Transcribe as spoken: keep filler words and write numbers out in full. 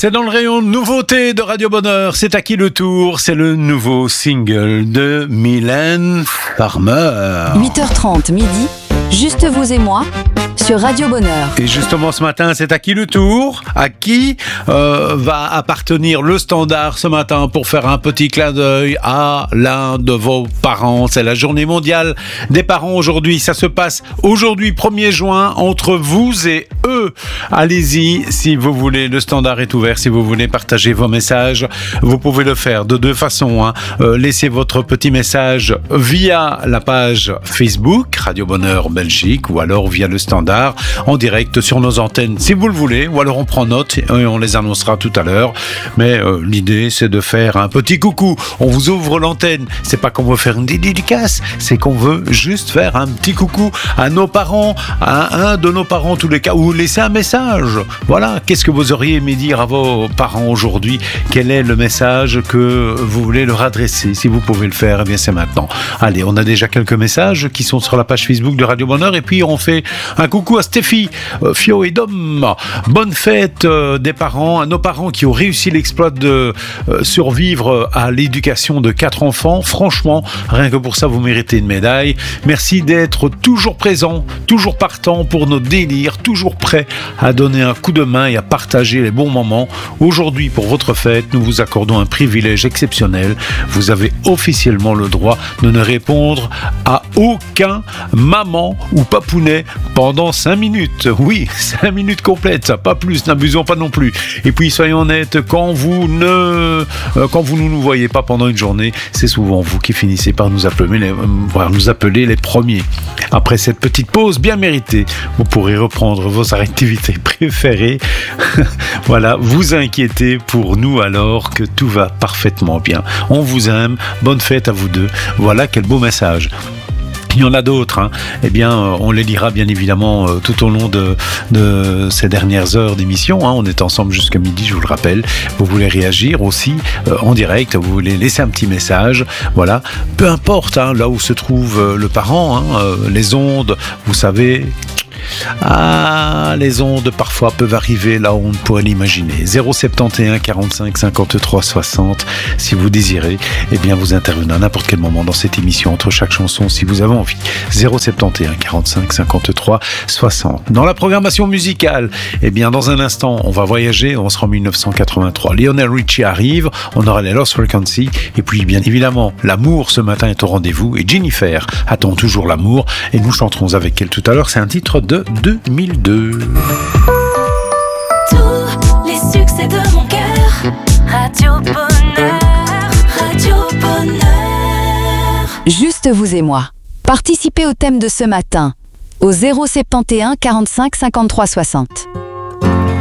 C'est dans le rayon nouveauté de Radio Bonheur. C'est à qui le tour? C'est le nouveau single de Mylène Farmer. huit heures trente, midi, juste vous et moi, sur Radio Bonheur. Et justement ce matin, c'est à qui le tour? À qui euh, va appartenir le standard ce matin pour faire un petit clin d'œil à l'un de vos parents? C'est la journée mondiale des parents aujourd'hui. Ça se passe aujourd'hui, premier juin, entre vous et eux. Allez-y, si vous voulez, le standard est ouvert. Si vous voulez partager vos messages, vous pouvez le faire de deux façons. Hein. Euh, laissez votre petit message via la page Facebook, Radio Bonheur Belgique, ou alors via le standard en direct sur nos antennes si vous le voulez, ou alors on prend note et on les annoncera tout à l'heure. Mais euh, l'idée c'est de faire un petit coucou. On vous ouvre l'antenne, c'est pas qu'on veut faire une dédicace, c'est qu'on veut juste faire un petit coucou à nos parents, à un de nos parents en tous les cas, ou laisser un message. Voilà, qu'est-ce que vous auriez aimé dire à vos parents aujourd'hui? Quel est le message que vous voulez leur adresser? Si vous pouvez le faire, eh bien c'est maintenant. Allez, on a déjà quelques messages qui sont sur la page Facebook de Radio Bonheur, et puis on fait un coucou à Stéphie, euh, Fio et Dom. Bonne fête euh, des parents, à nos parents qui ont réussi l'exploit de euh, survivre à l'éducation de quatre enfants. Franchement, rien que pour ça, vous méritez une médaille. Merci d'être toujours présent, toujours partant pour nos délires, toujours prêt à donner un coup de main et à partager les bons moments. Aujourd'hui, pour votre fête, nous vous accordons un privilège exceptionnel. Vous avez officiellement le droit de ne répondre à aucun maman ou papounet pendant cinq minutes. Oui, cinq minutes complètes, pas plus, n'abusons pas non plus. Et puis soyons honnêtes, quand vous ne euh, quand vous ne nous voyez pas pendant une journée, c'est souvent vous qui finissez par nous appeler les, euh, nous appeler les premiers. Après cette petite pause bien méritée, vous pourrez reprendre vos activités préférées. Voilà, vous inquiétez pour nous alors que tout va parfaitement bien. On vous aime, bonne fête à vous deux. Voilà quel beau message. Il y en a d'autres, hein. Eh bien, on les lira bien évidemment euh, tout au long de, de ces dernières heures d'émission. Hein. On est ensemble jusqu'à midi, je vous le rappelle. Vous voulez réagir aussi euh, en direct, vous voulez laisser un petit message. Voilà, peu importe hein, là où se trouve euh, le parent, hein, euh, les ondes, vous savez. Ah, les ondes parfois peuvent arriver là où on ne pourrait l'imaginer. zéro sept un quarante-cinq cinquante-trois soixante si vous désirez, eh bien vous intervenez à n'importe quel moment dans cette émission entre chaque chanson si vous avez envie. zéro sept un quarante-cinq cinquante-trois soixante. Dans la programmation musicale, eh bien dans un instant on va voyager, on sera en dix-neuf cent quatre-vingt-trois. Lionel Richie arrive, on aura les Lost Frequencies, et puis bien évidemment l'amour ce matin est au rendez-vous, et Jennifer attend toujours l'amour, et nous chanterons avec elle tout à l'heure. C'est un titre de deux mille deux. Tous les succès de mon cœur, Radio Bonheur, Radio Bonheur. Juste vous et moi. Participez au thème de ce matin au zéro sept un quarante-cinq cinquante-trois soixante.